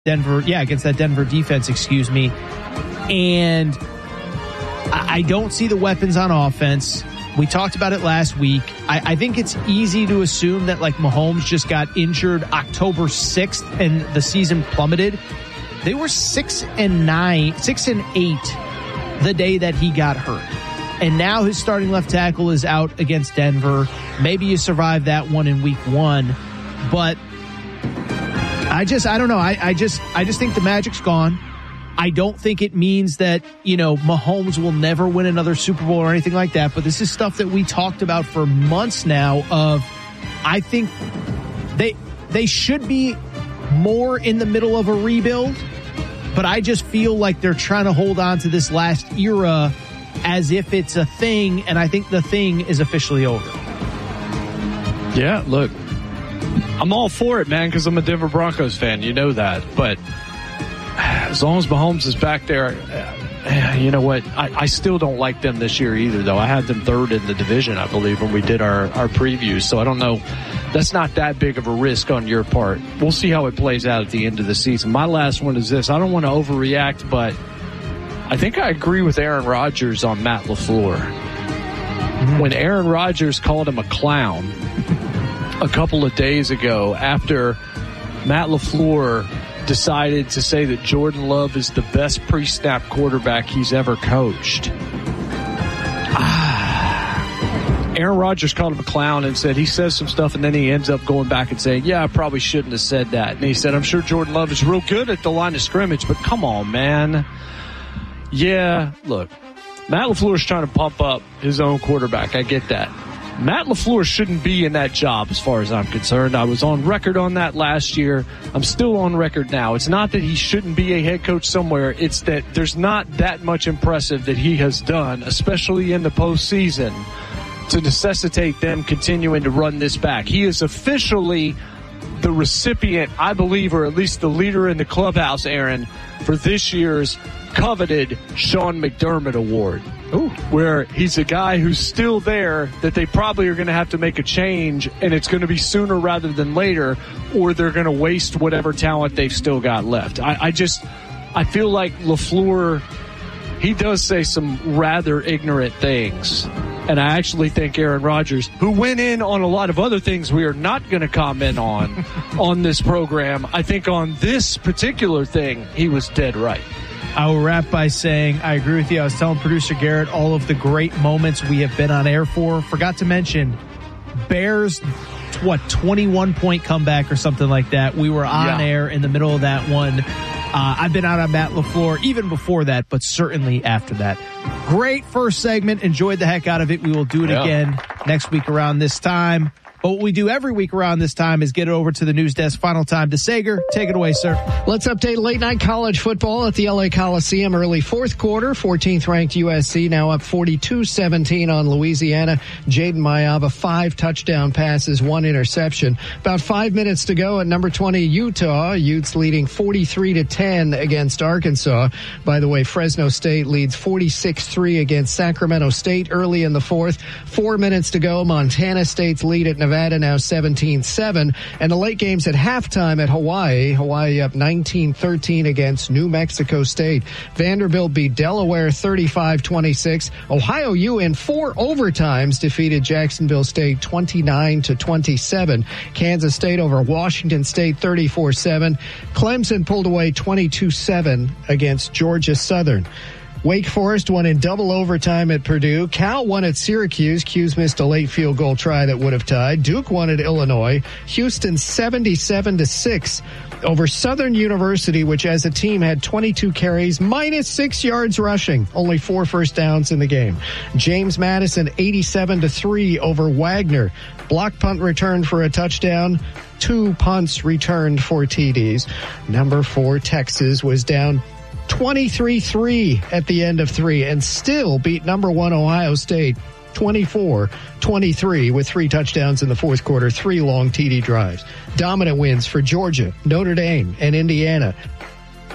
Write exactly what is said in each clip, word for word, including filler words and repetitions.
Denver, yeah, against that Denver defense, excuse me. And I, I don't see the weapons on offense. We talked about it last week. I, I think it's easy to assume that like Mahomes just got injured October sixth and the season plummeted. They were six and nine, six and eight the day that he got hurt. And now his starting left tackle is out against Denver. Maybe you survive that one in week one. But I just, I don't know. I, I just, I just think the magic's gone. I don't think it means that, you know, Mahomes will never win another Super Bowl or anything like that. But this is stuff that we talked about for months now of, I think they, they should be more in the middle of a rebuild. But I just feel like they're trying to hold on to this last era as if it's a thing. And I think the thing is officially over. Yeah, look, I'm all for it, man, because I'm a Denver Broncos fan. You know that. But as long as Mahomes is back there, uh, you know what? I, I still don't like them this year either, though. I had them third in the division, I believe, when we did our, our previews. So I don't know. That's not that big of a risk on your part. We'll see how it plays out at the end of the season. My last one is this. I don't want to overreact, but I think I agree with Aaron Rodgers on Matt LaFleur. Mm-hmm. When Aaron Rodgers called him a clown a couple of days ago after Matt LaFleur decided to say that Jordan Love is the best pre-snap quarterback he's ever coached. Ah. Aaron Rodgers called him a clown and said he says some stuff and then he ends up going back and saying, yeah, I probably shouldn't have said that. And he said, I'm sure Jordan Love is real good at the line of scrimmage, but come on, man. Yeah, look, Matt LaFleur's trying to pump up his own quarterback. I get that. Matt LaFleur shouldn't be in that job as far as I'm concerned. I was on record on that last year. I'm still on record now. It's not that he shouldn't be a head coach somewhere. It's that there's not that much impressive that he has done, especially in the postseason, to necessitate them continuing to run this back. He is officially the recipient, I believe, or at least the leader in the clubhouse, Aaron, for this year's coveted Sean McDermott Award. Ooh. Where he's a guy who's still there that they probably are going to have to make a change, and it's going to be sooner rather than later, or they're going to waste whatever talent they've still got left. I, I just, I feel like LaFleur, he does say some rather ignorant things. And I actually think Aaron Rodgers, who went in on a lot of other things we are not going to comment on on this program, I think on this particular thing, he was dead right. I will wrap by saying I agree with you. I was telling producer Garrett all of the great moments we have been on air for. Forgot to mention Bears, what, twenty-one point comeback or something like that. We were on yeah. air in the middle of that one. Uh, I've been out on Matt LaFleur even before that, but certainly after that. Great first segment. Enjoyed the heck out of it. We will do it yeah. again next week around this time. But what we do every week around this time is get it over to the news desk. Final time to Sager. Take it away, sir. Let's update late night college football at the L A Coliseum. Early fourth quarter, fourteenth ranked U S C now up forty-two seventeen on Louisiana. Jaden Mayava, five touchdown passes, one interception. About five minutes to go at number twenty, Utah. Utes leading forty-three to ten against Arkansas. By the way, Fresno State leads forty-six three against Sacramento State early in the fourth. Four minutes to go. Montana State's lead at Nevada. Nevada now seventeen seven. And the late games at halftime at Hawaii. Hawaii up nineteen thirteen against New Mexico State. Vanderbilt beat Delaware thirty-five twenty-six. Ohio U in four overtimes defeated Jacksonville State twenty-nine to twenty-seven. Kansas State over Washington State thirty-four seven. Clemson pulled away twenty-two seven against Georgia Southern. Wake Forest won in double overtime at Purdue. Cal won at Syracuse. Cuse missed a late field goal try that would have tied. Duke won at Illinois. Houston seventy-seven to six over Southern University, which as a team had twenty-two carries, minus six yards rushing. Only four first downs in the game. James Madison eighty-seven to three over Wagner. Block punt returned for a touchdown. Two punts returned for T Ds. Number four, Texas, was down twenty-three three at the end of three and still beat number one Ohio State twenty-four twenty-three with three touchdowns in the fourth quarter, three long T D drives. Dominant wins for Georgia, Notre Dame, and Indiana.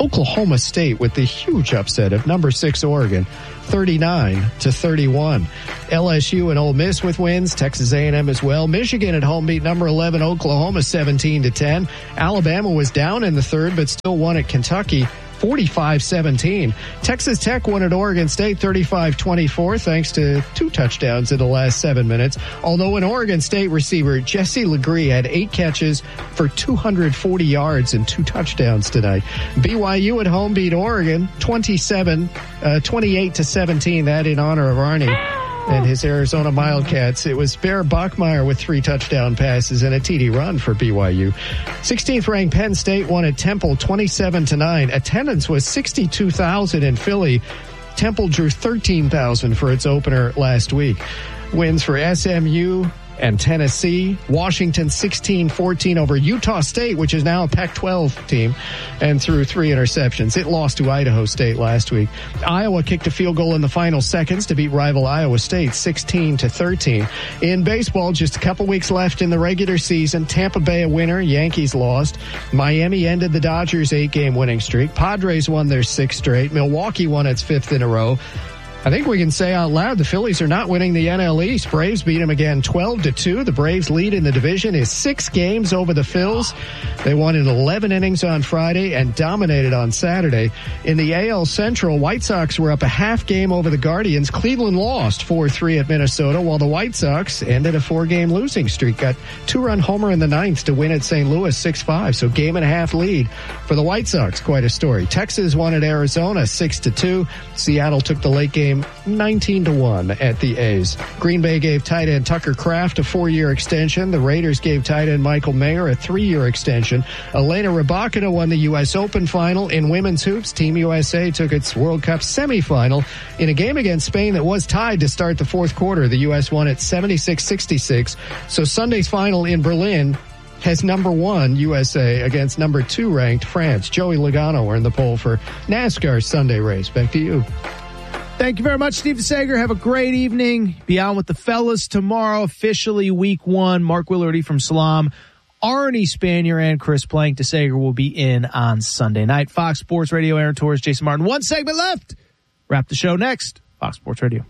Oklahoma State with the huge upset of number six Oregon, thirty-nine to thirty-one. L S U and Ole Miss with wins. Texas A and M as well. Michigan at home beat number eleven Oklahoma seventeen to ten. Alabama was down in the third, but still won at Kentucky forty-five seventeen. Texas Tech won at Oregon State thirty-five twenty-four thanks to two touchdowns in the last seven minutes. Although an Oregon State receiver, Jesse Legree, had eight catches for two hundred forty yards and two touchdowns tonight. B Y U at home beat Oregon twenty-seven, uh, twenty-eight to seventeen. That in honor of Arnie and his Arizona Wildcats. It was Bear Bachmeier with three touchdown passes and a T D run for B Y U. sixteenth ranked Penn State won at Temple twenty-seven to nine. Attendance was sixty-two thousand in Philly. Temple drew thirteen thousand for its opener last week. Wins for S M U and Tennessee. Washington sixteen fourteen over Utah State, which is now a Pac twelve team, and threw three interceptions. It lost to Idaho State last week. Iowa kicked a field goal in the final seconds to beat rival Iowa State sixteen to thirteen. In baseball, just a couple weeks left in the regular season. Tampa Bay a winner, Yankees lost. Miami ended the Dodgers' eight-game winning streak. Padres won their sixth straight. Milwaukee won its fifth in a row. I think we can say out loud the Phillies are not winning the N L East. Braves beat them again twelve to two. The Braves lead in the division is six games over the Phils. They won in eleven innings on Friday and dominated on Saturday. In the A L Central, White Sox were up a half game over the Guardians. Cleveland lost four three at Minnesota, while the White Sox ended a four-game losing streak. Got two-run homer in the ninth to win at Saint Louis six five. So game and a half lead for the White Sox. Quite a story. Texas won at Arizona six to two. Seattle took the late game nineteen to one at the A's. Green Bay gave tight end Tucker Kraft a four-year extension. The Raiders gave tight end Michael Mayer a three-year extension. Elena Rybakina won the U S Open final. In women's hoops, Team U S A took its World Cup semifinal in a game against Spain that was tied to start the fourth quarter. The U S won at seventy-six sixty-six. So Sunday's final in Berlin has number one U S A against number two ranked France. Joey Logano are in the poll for NASCAR's Sunday race. Back to you. Thank you very much, Steve Sager. Have a great evening. Be on with the fellas tomorrow, officially week one. Mark Willardy from Salam, Arnie Spanier, and Chris Plank. DeSager will be in on Sunday night. Fox Sports Radio, Aaron Torres, Jason Martin. One segment left. Wrap the show next. Fox Sports Radio.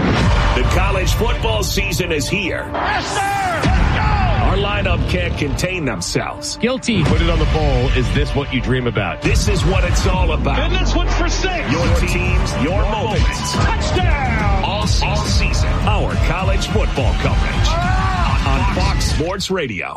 The college football season is here. Yes, sir! Our lineup can't contain themselves. Guilty. Put it on the poll. Is this what you dream about? This is what it's all about. And this one's for six. Your teams, your moments. Touchdown! All season. All season. Our college football coverage on Fox Sports Radio.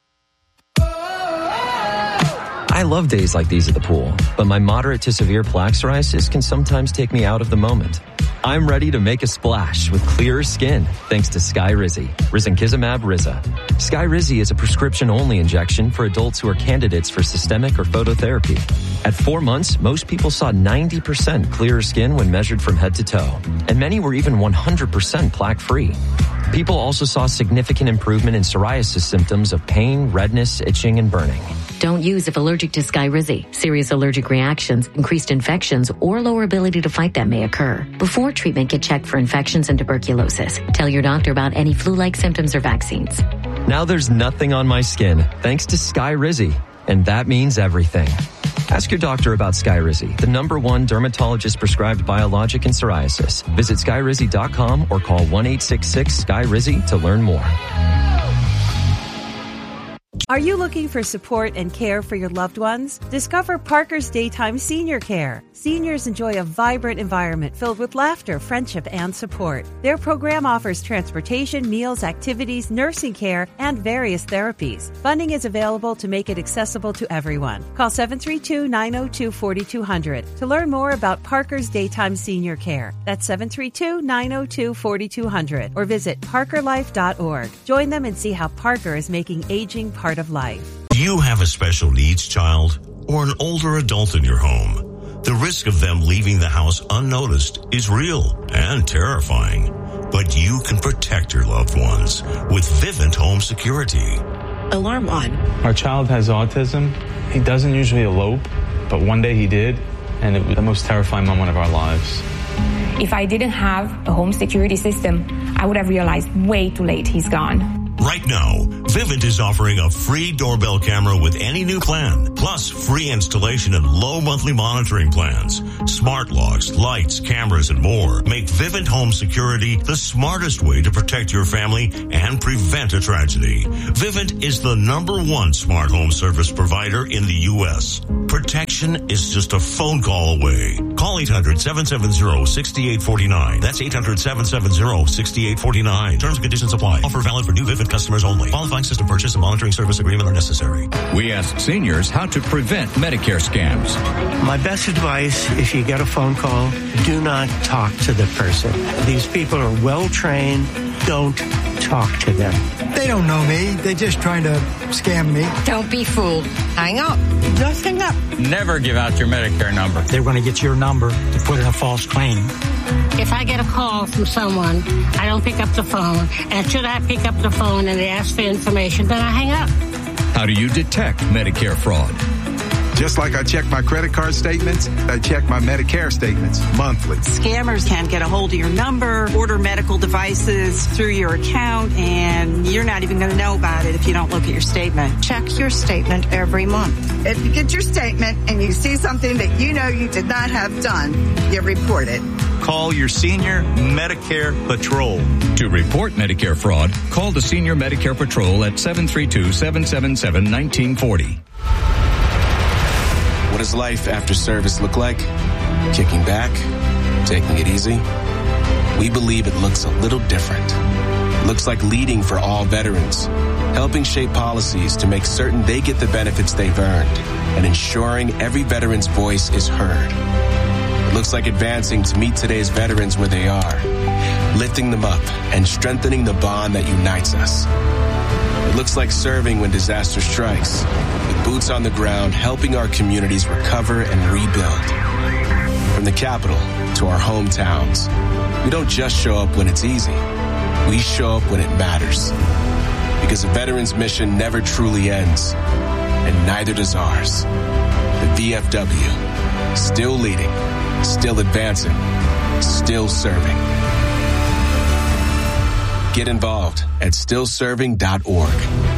I love days like these at the pool, but my moderate to severe plaque psoriasis can sometimes take me out of the moment. I'm ready to make a splash with clearer skin thanks to Skyrizi, risankizumab Riza. Skyrizi is a prescription-only injection for adults who are candidates for systemic or phototherapy. At four months, most people saw ninety percent clearer skin when measured from head to toe, and many were even one hundred percent plaque-free. People also saw significant improvement in psoriasis symptoms of pain, redness, itching, and burning. Don't use if allergic to Skyrizi. Serious allergic reactions, increased infections, or lower ability to fight them may occur. Before treatment, get checked for infections and tuberculosis. Tell your doctor about any flu-like symptoms or vaccines. Now there's nothing on my skin thanks to Skyrizi, and that means everything. Ask your doctor about Skyrizi, the number one dermatologist-prescribed biologic in psoriasis. Visit skyrizi dot com or call one eight six six Sky Rizi to learn more. Are you looking for support and care for your loved ones? Discover Parker's Daytime Senior Care. Seniors enjoy a vibrant environment filled with laughter, friendship, and support. Their program offers transportation, meals, activities, nursing care, and various therapies. Funding is available to make it accessible to everyone. Call seven three two, nine zero two, four two zero zero to learn more about Parker's Daytime Senior Care. That's seven three two, nine zero two, four two zero zero or visit parker life dot org. Join them and see how Parker is making aging part of life. Do you have a special needs child or an older adult in your home? The risk of them leaving the house unnoticed is real and terrifying, but you can protect your loved ones with Vivint Home Security. Alarm on. Our child has autism. He doesn't usually elope, but one day he did, and it was the most terrifying moment of our lives. If I didn't have a home security system, I would have realized way too late he's gone. Right now, Vivint is offering a free doorbell camera with any new plan, plus free installation and low monthly monitoring plans. Smart locks, lights, cameras, and more make Vivint Home Security the smartest way to protect your family and prevent a tragedy. Vivint is the number one smart home service provider in the U S. Protection is just a phone call away. Call eight hundred, seven seven zero, six eight four nine. That's eight hundred, seven seven zero, six eight four nine. Terms and conditions apply. Offer valid for new Vivint customers only. Qualifying system purchase and monitoring service agreement are necessary. We asked seniors how to prevent Medicare scams. My best advice, if you get a phone call, do not talk to the person. These people are well trained. Don't talk to them. They don't know me. They're just trying to scam me. Don't be fooled. Hang up. Just hang up. Never give out your Medicare number. They're going to get your number to put in a false claim. If I get a call from someone, I don't pick up the phone. And should I pick up the phone and they ask for information, then I hang up. How do you detect Medicare fraud? Just like I check my credit card statements, I check my Medicare statements monthly. Scammers can get a hold of your number, order medical devices through your account, and you're not even going to know about it if you don't look at your statement. Check your statement every month. If you get your statement and you see something that you know you did not have done, you report it. Call your Senior Medicare Patrol. To report Medicare fraud, call the Senior Medicare Patrol at seven three two, seven seven seven, one nine four zero. What does life after service look like? Kicking back? Taking it easy? We believe it looks a little different. It looks like leading for all veterans, helping shape policies to make certain they get the benefits they've earned, and ensuring every veteran's voice is heard. It looks like advancing to meet today's veterans where they are, lifting them up and strengthening the bond that unites us. It looks like serving when disaster strikes, with boots on the ground, helping our communities recover and rebuild. From the capital to our hometowns, we don't just show up when it's easy. We show up when it matters. Because a veteran's mission never truly ends, and neither does ours. The V F W, still leading, still advancing, still serving. Get involved at still serving dot org.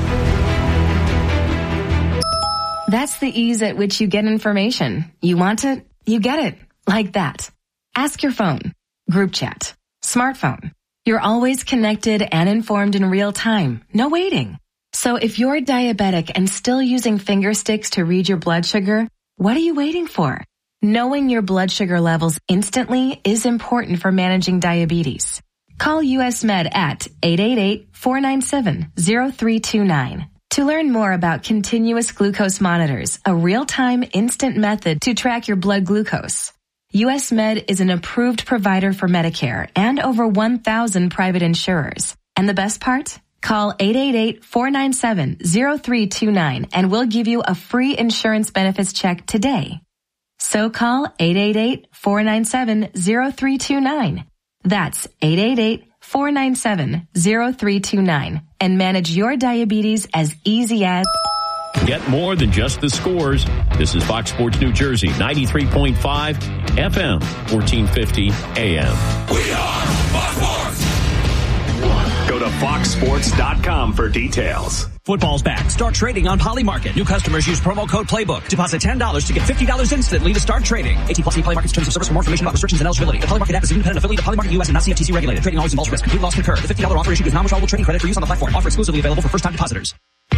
That's the ease at which you get information. You want it, you get it. Like that. Ask your phone. Group chat. Smartphone. You're always connected and informed in real time. No waiting. So if you're diabetic and still using finger sticks to read your blood sugar, what are you waiting for? Knowing your blood sugar levels instantly is important for managing diabetes. Call U S Med at eight eight eight, four nine seven, zero three two nine. To learn more about continuous glucose monitors, a real-time instant method to track your blood glucose. U S Med is an approved provider for Medicare and over one thousand private insurers. And the best part? Call eight eight eight, four nine seven, zero three two nine and we'll give you a free insurance benefits check today. So call eight eight eight, four nine seven, zero three two nine. That's eight eight eight, four nine seven, zero three two nine and manage your diabetes as easy as... Get more than just the scores. This is Fox Sports New Jersey, ninety-three point five F M, fourteen fifty A M. We are Fox Sports. Go to fox sports dot com for details. Football's back. Start trading on Polymarket. New customers use promo code Playbook. Deposit ten dollars to get fifty dollars instantly to start trading. eighteen plus Polymarket's terms of service. For more information about restrictions and eligibility. The Polymarket app is an independent affiliate of Polymarket U S and not C F T C regulated. Trading always involves risk. Complete loss concurred. The fifty dollars offer issued is non-withdrawable trading credit for use on the platform. Offer exclusively available for first-time depositors.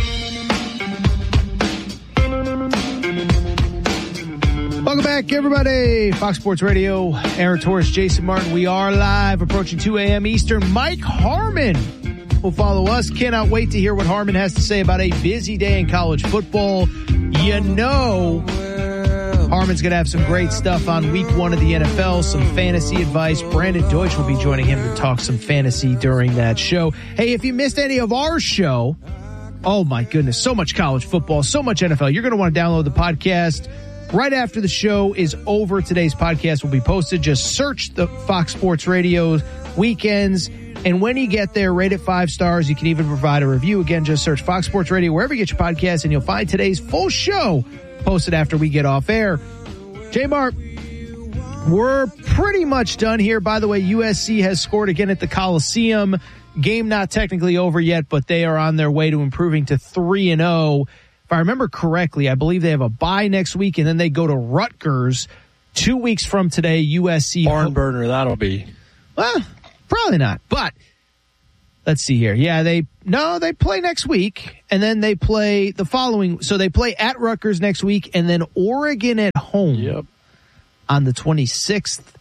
Welcome back, everybody. Fox Sports Radio, Aaron Torres, Jason Martin. We are live, approaching two A M Eastern. Mike Harmon will follow us. Cannot wait to hear what Harmon has to say about a busy day in college football. You know, Harmon's going to have some great stuff on week one of the N F L, some fantasy advice. Brandon Deutsch will be joining him to talk some fantasy during that show. Hey, if you missed any of our show, oh my goodness, so much college football, so much N F L. You're going to want to download the podcast. Right after the show is over, today's podcast will be posted. Just search the Fox Sports Radio weekends. And when you get there, rate it five stars. You can even provide a review. Again, just search Fox Sports Radio wherever you get your podcast, and you'll find today's full show posted after we get off air. J-Mart, we're pretty much done here. By the way, U S C has scored again at the Coliseum. game not technically over yet, but they are on their way to improving to three and oh. If I remember correctly, I believe they have a bye next week, and then they go to Rutgers two weeks from today. U S C barn burner, that'll be. Well, probably not, but let's see here. Yeah, they no, they play next week, and then they play the following. So they play at Rutgers next week, and then Oregon at home yep. on the twenty-sixth.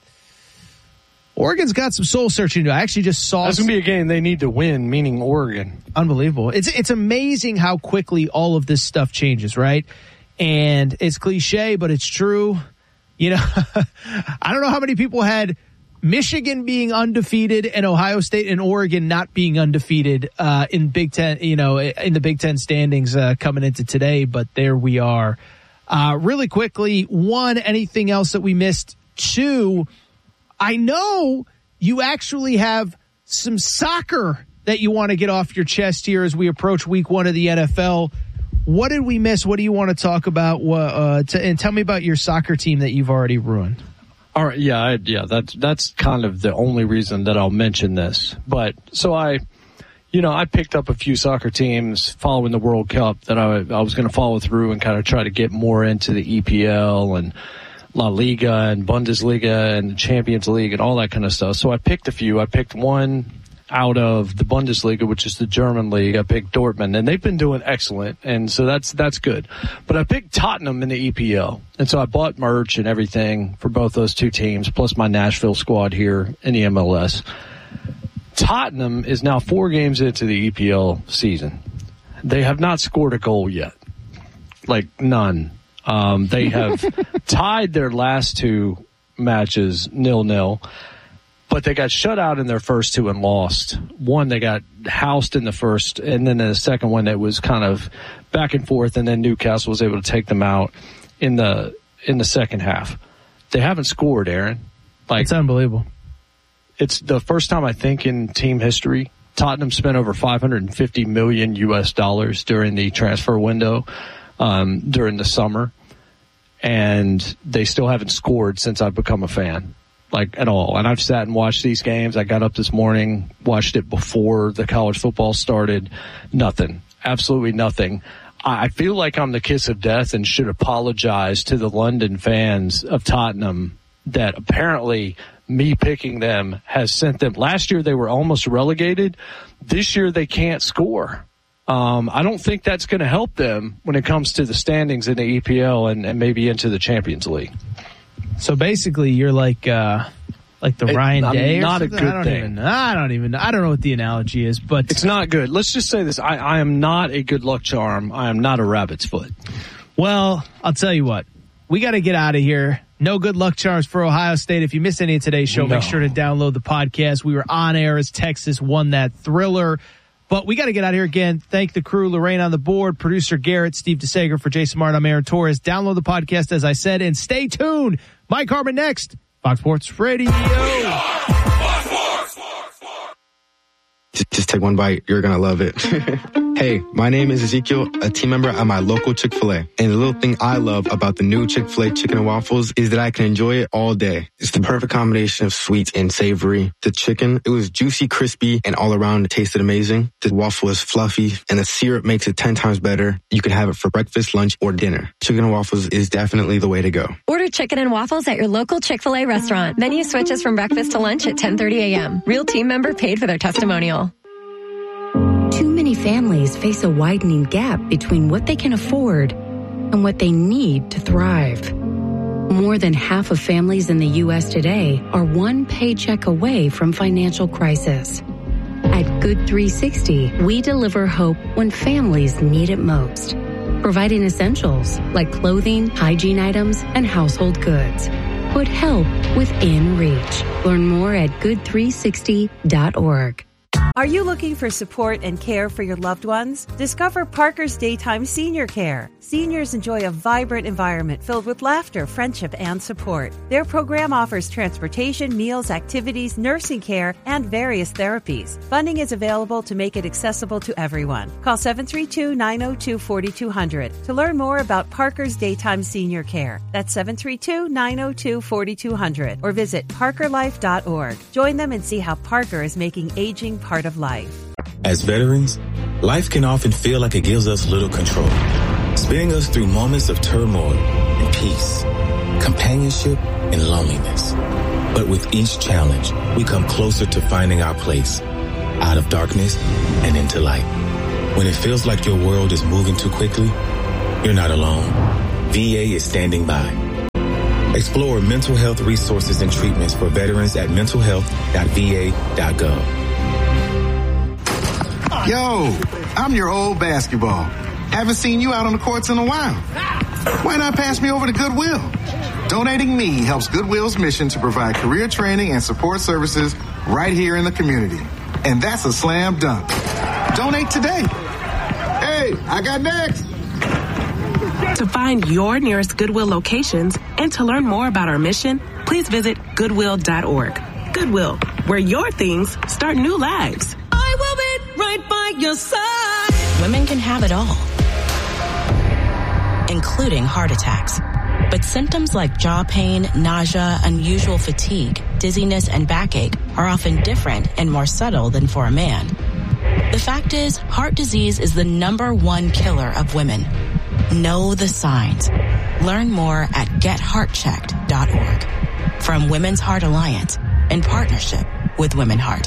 Oregon's got some soul searching to do. I actually just saw. That's going to be a game they need to win, meaning Oregon. Unbelievable. It's it's amazing how quickly all of this stuff changes, right? And it's cliche, but it's true. You know, I don't know how many people had Michigan being undefeated and Ohio State and Oregon not being undefeated uh, in Big Ten, you know, in the Big Ten standings uh, coming into today. But there we are. Uh, really quickly, one, anything else that we missed? Two, I know you actually have some soccer that you want to get off your chest here as we approach week one of the N F L. What did we miss? What do you want to talk about? Uh, to, and tell me about your soccer team that you've already ruined. All right, yeah, I, yeah, that's that's kind of the only reason that I'll mention this. But so I, you know, I picked up a few soccer teams following the World Cup that I, I was going to follow through and kind of try to get more into the E P L and La Liga and Bundesliga and the Champions League and all that kind of stuff. So I picked a few. I picked one out of the Bundesliga, which is the German league. I picked Dortmund, and they've been doing excellent, and so that's that's good. But I picked Tottenham in the E P L, and so I bought merch and everything for both those two teams, plus my Nashville squad here in the M L S. Tottenham is now four games into the E P L season. They have not scored a goal yet, like none. Um, they have tied their last two matches nil-nil, but they got shut out in their first two and lost. One, they got housed in the first, and then in the second one, it was kind of back and forth, and then Newcastle was able to take them out in the in the second half. They haven't scored, Aaron. Like, it's unbelievable. It's the first time, I think, in team history. Tottenham spent over five hundred fifty million U S dollars during the transfer window. Um, during the summer, and they still haven't scored since I've become a fan, like at all. And I've sat and watched these games. I got up this morning, watched it before the college football started. Nothing. Absolutely nothing. I feel like I'm the kiss of death and should apologize to the London fans of Tottenham that apparently me picking them has sent them. Last year they were almost relegated. This year they can't score. Um, I don't think that's going to help them when it comes to the standings in the E P L and, and maybe into the Champions League. So basically, you're like uh, like the it, Ryan I'm Day. Or not something? a good I don't thing. Even, I don't even. I don't know what the analogy is, but it's not good. Let's just say this: I, I am not a good luck charm. I am not a rabbit's foot. Well, I'll tell you what. We got to get out of here. No good luck charms for Ohio State. If you missed any of today's show, no. Make sure to download the podcast. We were on air as Texas won that thriller. But we got to get out of here again. Thank the crew, Lorraine on the board, producer Garrett, Steve DeSager, for Jason Martin. I'm Aaron Torres. Download the podcast, as I said, and stay tuned. Mike Harmon next. Fox Sports Radio. Just take one bite. You're going to love it. Hey, my name is Ezekiel, a team member at my local Chick-fil-A. And the little thing I love about the new Chick-fil-A chicken and waffles is that I can enjoy it all day. It's the perfect combination of sweet and savory. The chicken, it was juicy, crispy, and all around it tasted amazing. The waffle is fluffy, and the syrup makes it ten times better. You can have it for breakfast, lunch, or dinner. Chicken and waffles is definitely the way to go. Order chicken and waffles at your local Chick-fil-A restaurant. Menu switches from breakfast to lunch at ten thirty a.m. Real team member paid for their testimonial. Too many families face a widening gap between what they can afford and what they need to thrive. More than half of families in the U S today are one paycheck away from financial crisis. At Good three sixty, we deliver hope when families need it most, providing essentials like clothing, hygiene items, and household goods. Put help within reach. Learn more at good three sixty dot org. Are you looking for support and care for your loved ones? Discover Parker's Daytime Senior Care. Seniors enjoy a vibrant environment filled with laughter, friendship, and support. Their program offers transportation, meals, activities, nursing care, and various therapies. Funding is available to make it accessible to everyone. Call seven three two, nine zero two, four two zero zero to learn more about Parker's Daytime Senior Care. That's seven three two, nine zero two, four two zero zero or visit parker life dot org. Join them and see how Parker is making aging part of of life. As veterans, life can often feel like it gives us little control, spinning us through moments of turmoil and peace, companionship and loneliness. But with each challenge, we come closer to finding our place, out of darkness and into light. When it feels like your world is moving too quickly, you're not alone. V A is standing by. Explore mental health resources and treatments for veterans at mental health dot v a dot gov. Yo, I'm your old basketball. Haven't seen you out on the courts in a while. Why not pass me over to Goodwill? Donating me helps Goodwill's mission to provide career training and support services right here in the community. And that's a slam dunk. Donate today. Hey, I got next. To find your nearest Goodwill locations and to learn more about our mission, please visit goodwill dot org. Goodwill, where your things start new lives. I will be right by your side. Women can have it all, including heart attacks. But symptoms like jaw pain, nausea, unusual fatigue, dizziness, and backache are often different and more subtle than for a man. The fact is, heart disease is the number one killer of women. Know the signs. Learn more at get heart checked dot org. From Women's Heart Alliance, in partnership with Women Heart.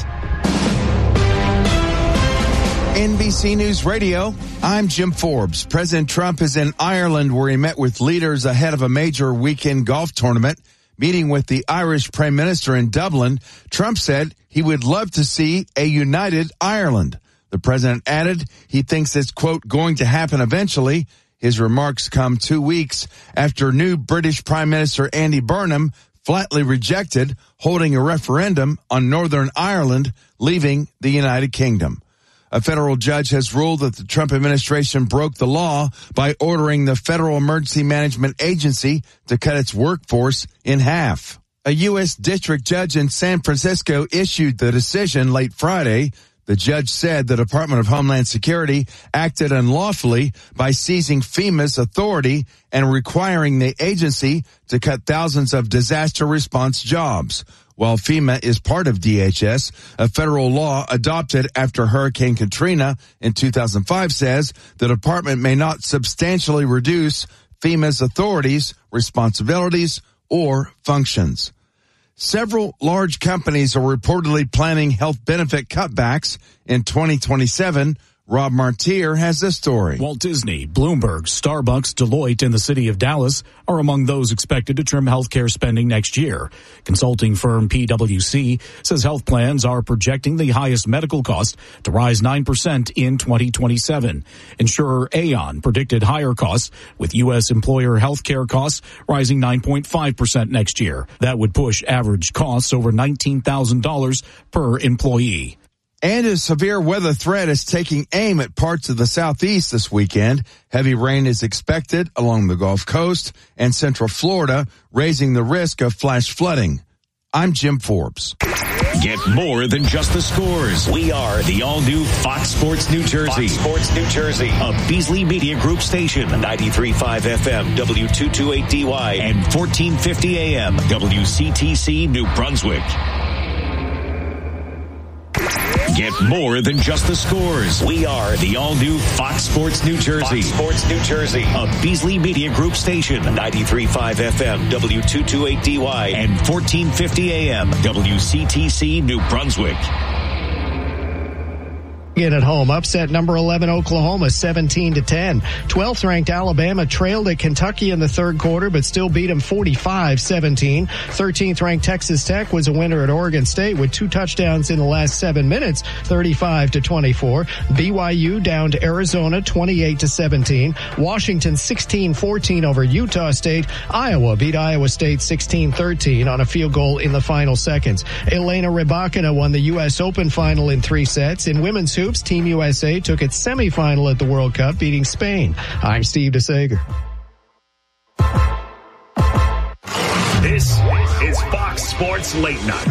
N B C News Radio, I'm Jim Forbes. President Trump is in Ireland where he met with leaders ahead of a major weekend golf tournament. Meeting with the Irish Prime Minister in Dublin, Trump said he would love to see a united Ireland. The president added he thinks it's, quote, going to happen eventually. His remarks come two weeks after new British Prime Minister Andy Burnham flatly rejected holding a referendum on Northern Ireland leaving the United Kingdom. A federal judge has ruled that the Trump administration broke the law by ordering the Federal Emergency Management Agency to cut its workforce in half. A U S district judge in San Francisco issued the decision late Friday. The judge said the Department of Homeland Security acted unlawfully by seizing FEMA's authority and requiring the agency to cut thousands of disaster response jobs. While FEMA is part of D H S, a federal law adopted after Hurricane Katrina in two thousand five says the department may not substantially reduce FEMA's authorities, responsibilities, or functions. Several large companies are reportedly planning health benefit cutbacks in twenty twenty-seven. Rob Martier has this story. Walt Disney, Bloomberg, Starbucks, Deloitte, and the city of Dallas are among those expected to trim healthcare spending next year. Consulting firm P W C says health plans are projecting the highest medical cost to rise nine percent in twenty twenty-seven. Insurer Aon predicted higher costs, with U S employer healthcare costs rising nine point five percent next year. That would push average costs over nineteen thousand dollars per employee. And a severe weather threat is taking aim at parts of the southeast this weekend. Heavy rain is expected along the Gulf Coast and central Florida, raising the risk of flash flooding. I'm Jim Forbes. Get more than just the scores. We are the all-new Fox Sports New Jersey. Fox Sports New Jersey. A Beasley Media Group station. ninety-three point five F M, W two twenty-eight D Y, and fourteen fifty A M, W C T C New Brunswick. Get more than just the scores. We are the all-new Fox Sports New Jersey. Fox Sports New Jersey. A Beasley Media Group station. ninety-three point five F M, W two twenty-eight D Y, and fourteen fifty A M, W C T C New Brunswick. Again at home, upset number eleven Oklahoma seventeen to ten. twelfth ranked Alabama trailed at Kentucky in the third quarter, but still beat them forty-five seventeen. thirteenth ranked Texas Tech was a winner at Oregon State with two touchdowns in the last seven minutes, thirty-five to twenty-four. B Y U down to Arizona twenty-eight to seventeen. Washington sixteen fourteen over Utah State. Iowa beat Iowa State sixteen thirteen on a field goal in the final seconds. Elena Rybakina won the U S Open final in three sets. In women's hoops, Team U S A took its semifinal at the World Cup, beating Spain. I'm Steve DeSager. This is Fox Sports Late Night.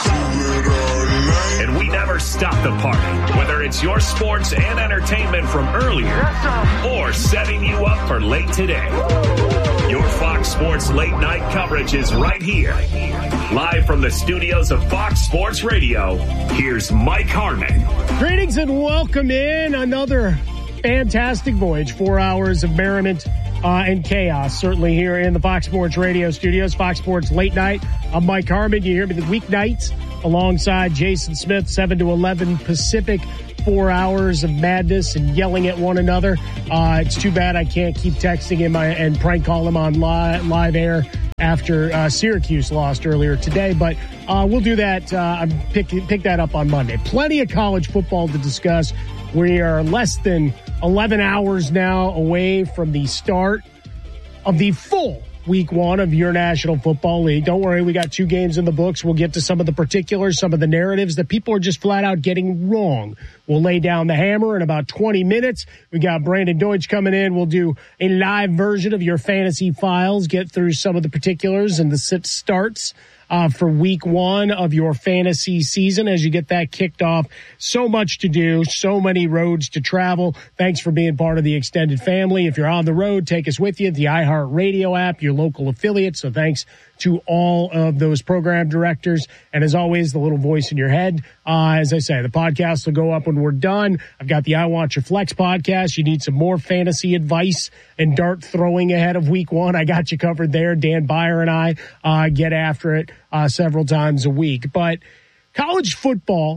And we never stop the party, whether it's your sports and entertainment from earlier or setting you up for late today. Your Fox Sports Late Night coverage is right here. Live from the studios of Fox Sports Radio, here's Mike Harmon. Greetings and welcome in another fantastic voyage. Four hours of merriment uh, and chaos, certainly here in the Fox Sports Radio studios. Fox Sports Late Night. I'm Mike Harmon. You hear me the weeknights alongside Jason Smith, seven to eleven Pacific. Four hours of madness and yelling at one another. Uh, it's too bad I can't keep texting him and prank call him on live, live air after uh, Syracuse lost earlier today. But uh, we'll do that. Uh, I'm pick, pick that up on Monday. Plenty of college football to discuss. We are less than eleven hours now away from the start of the full week one of your National Football League. Don't worry, we got two games in the books. We'll get to some of the particulars, some of the narratives that people are just flat out getting wrong. We'll lay down the hammer in about twenty minutes. We got Brandon Deutsch coming in. We'll do a live version of your fantasy files, get through some of the particulars and the sit starts Uh, for week one of your fantasy season as you get that kicked off. So much to do, so many roads to travel. Thanks for being part of the extended family. If you're on the road, take us with you. The iHeartRadio app, your local affiliate. So thanks to all of those program directors. And as always, the little voice in your head. Uh, as I say, the podcast will go up when we're done. I've got the I Want Your Flex podcast. You need some more fantasy advice and dart throwing ahead of week one. I got you covered there. Dan Byer and I uh, get after it uh, several times a week. But college football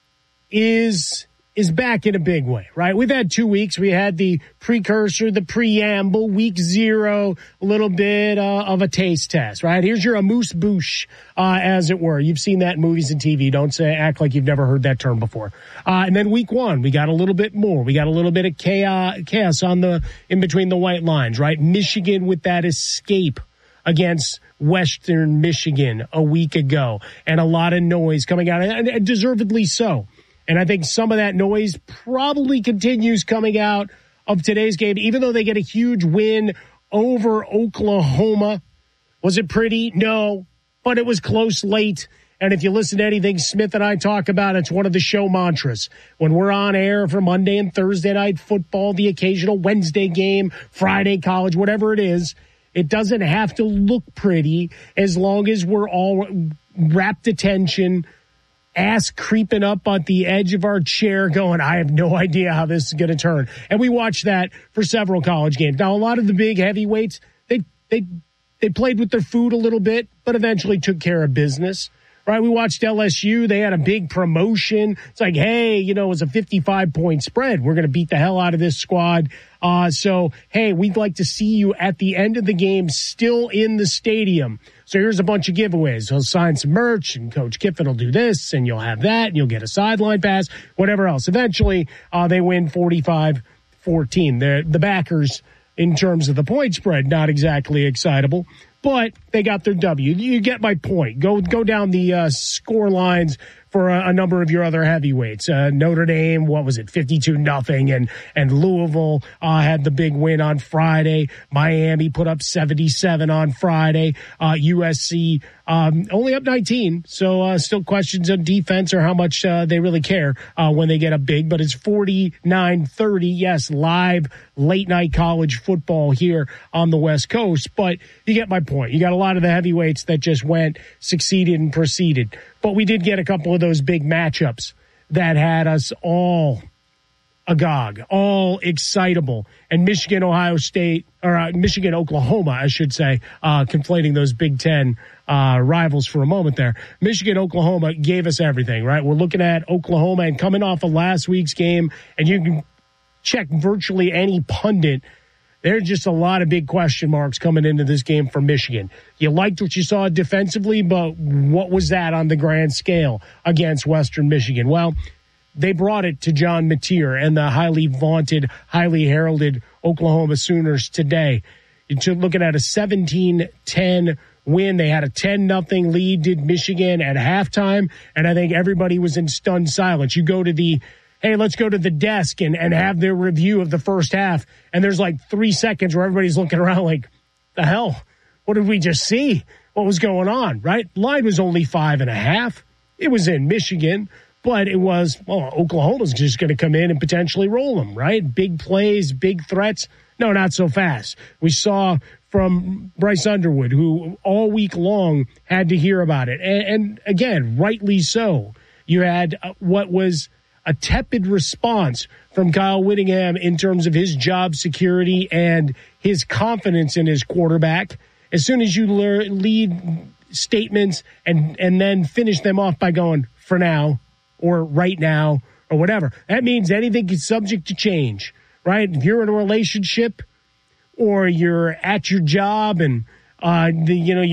is is back in a big way, right? We've had two weeks. We had the precursor, the preamble, week zero, a little bit uh, of a taste test, right? Here's your amuse bouche, uh, as it were. You've seen that in movies and T V. Don't say, act like you've never heard that term before. Uh, and then week one, we got a little bit more. We got a little bit of chaos, chaos on the, in between the white lines, right? Michigan with that escape against Western Michigan a week ago, and a lot of noise coming out, and deservedly so. And I think some of that noise probably continues coming out of today's game, even though they get a huge win over Oklahoma. Was it pretty? No, but it was close late. And if you listen to anything Smith and I talk about, it's one of the show mantras. When we're on air for Monday and Thursday night football, the occasional Wednesday game, Friday college, whatever it is, it doesn't have to look pretty as long as we're all rapt attention, ass creeping up on the edge of our chair going, I have no idea how this is going to turn. And we watched that for several college games. Now, a lot of the big heavyweights, they they they played with their food a little bit, but eventually took care of business. Right, we watched L S U. They had a big promotion. It's like, hey, you know, it was a fifty-five point spread. We're going to beat the hell out of this squad. Uh, so, hey, we'd like to see you at the end of the game still in the stadium. So here's a bunch of giveaways. He'll sign some merch, and Coach Kiffin will do this, and you'll have that, and you'll get a sideline pass, whatever else. Eventually, uh, they win forty-five fourteen. The, the backers, in terms of the point spread, not exactly excitable. But they got their W. You get my point. Go go down the uh, score lines for a, a number of your other heavyweights. Uh, Notre Dame, what was it, fifty-two nothing, and and Louisville uh, had the big win on Friday. Miami put up seventy-seven on Friday. Uh, U S C um, only up nineteen, so uh, still questions on defense or how much uh, they really care uh, when they get up big. But it's forty-nine thirty. Yes, live late night college football here on the West Coast. But you get my point. You got a lot of the heavyweights that just went, succeeded, and proceeded. But we did get a couple of those big matchups that had us all agog, all excitable. And Michigan, Ohio State, or uh, Michigan, Oklahoma, I should say, uh, conflating those Big Ten uh, rivals for a moment there. Michigan, Oklahoma gave us everything, right? We're looking at Oklahoma and coming off of last week's game, and you can check virtually any pundit. There's just a lot of big question marks coming into this game for Michigan. You liked what you saw defensively, but what was that on the grand scale against Western Michigan? Well, they brought it to John Mateer and the highly vaunted, highly heralded Oklahoma Sooners today. You're looking at a seventeen ten win. They had a ten nothing lead, did Michigan at halftime, and I think everybody was in stunned silence. You go to the hey, let's go to the desk and, and have their review of the first half. And there's like three seconds where everybody's looking around like, the hell? what did we just see? What was going on, right? Line was only five and a half. It was in Michigan, but it was, well, Oklahoma's just going to come in and potentially roll them, right? Big plays, big threats. No, not so fast. We saw from Bryce Underwood, who all week long had to hear about it. And, and again, rightly so. You had what was a tepid response from Kyle Whittingham in terms of his job security and his confidence in his quarterback. As soon as you learn, lead statements and, and then finish them off by going, for now, or right now, or whatever, that means anything is subject to change, right? If you're in a relationship or you're at your job and, uh, the, you know,